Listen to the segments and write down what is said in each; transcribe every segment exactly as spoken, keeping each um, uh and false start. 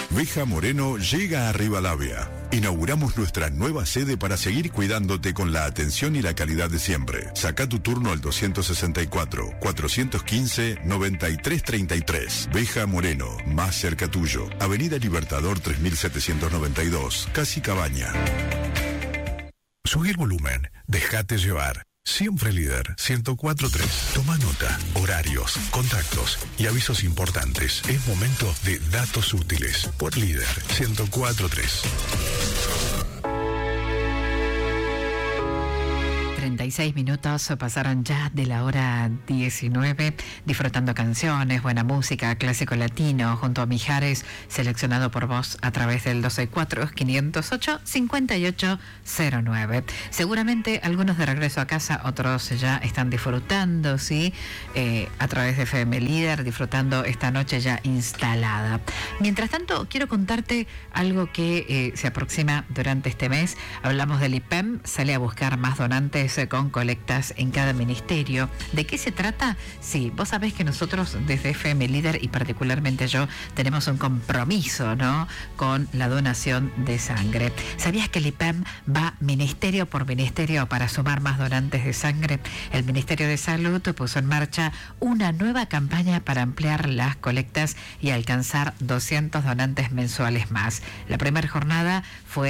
Veja Moreno llega a Rivadavia. Inauguramos nuestra nueva sede para seguir cuidándote con la atención y la calidad de siempre. Saca tu turno al doscientos sesenta y cuatro, cuatrocientos quince, noventa y tres treinta y tres. Veja Moreno, más cerca tuyo. Avenida Libertador tres mil setecientos noventa y dos, Casi Cabaña. Subí el volumen, déjate llevar. Siempre líder, ciento cuatro punto tres. Toma nota, horarios, contactos y avisos importantes. Es momento de datos útiles. Por líder, ciento cuatro punto tres. treinta y seis minutos pasaron ya de la hora diecinueve, disfrutando canciones, buena música, clásico latino, junto a Mijares, seleccionado por vos a través del dos seis cuatro, quinientos ocho, cincuenta y ocho cero nueve. Seguramente algunos de regreso a casa, otros ya están disfrutando, ¿sí? Eh, a través de F M Líder, disfrutando esta noche ya instalada. Mientras tanto, quiero contarte algo que eh, se aproxima durante este mes. Hablamos del I P E M, sale a buscar más donantes con colectas en cada ministerio. ¿De qué se trata? Sí, vos sabés que nosotros desde F M Líder y particularmente yo tenemos un compromiso, ¿no?, con la donación de sangre. ¿Sabías que el I P E M va ministerio por ministerio para sumar más donantes de sangre? El Ministerio de Salud puso en marcha una nueva campaña para ampliar las colectas y alcanzar doscientos donantes mensuales más. La primera jornada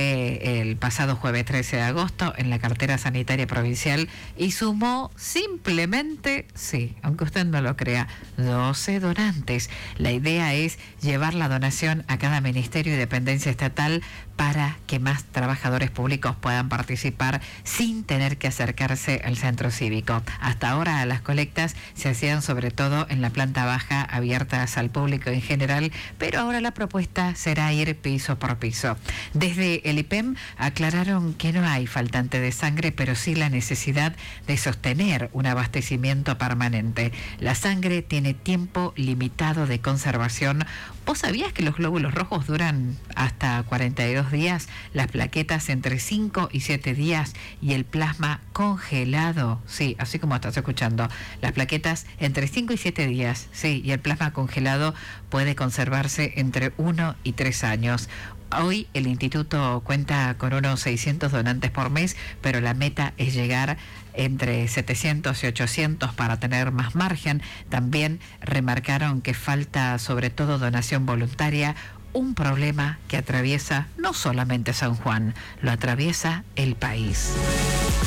fue el pasado jueves trece de agosto en la cartera sanitaria provincial y sumó simplemente, sí, aunque usted no lo crea, doce donantes. La idea es llevar la donación a cada ministerio y dependencia estatal para que más trabajadores públicos puedan participar sin tener que acercarse al centro cívico. Hasta ahora las colectas se hacían sobre todo en la planta baja, abiertas al público en general, pero ahora la propuesta será ir piso por piso. Desde el I P E M aclararon que no hay faltante de sangre, pero sí la necesidad de sostener un abastecimiento permanente. La sangre tiene tiempo limitado de conservación. ¿Vos sabías que los glóbulos rojos duran hasta cuarenta y dos días, las plaquetas entre cinco y siete días y el plasma congelado? Sí, así como estás escuchando, las plaquetas entre cinco y siete días, sí, y el plasma congelado puede conservarse entre uno y tres años. Hoy el instituto cuenta con unos seiscientos donantes por mes, pero la meta es llegar entre setecientos y ochocientos para tener más margen. También remarcaron que falta sobre todo donación voluntaria, un problema que atraviesa no solamente San Juan, lo atraviesa el país.